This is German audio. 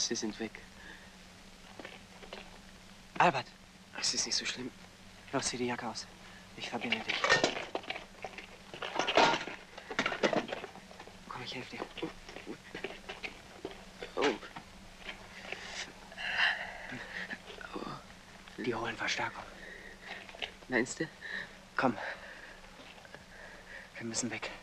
Sie sind weg. Albert. Es ist nicht so schlimm. Los, zieh die Jacke aus. Ich verbinde dich. Komm, ich helfe dir. Oh. Die holen Verstärkung. Meinst du? Komm. Wir müssen weg.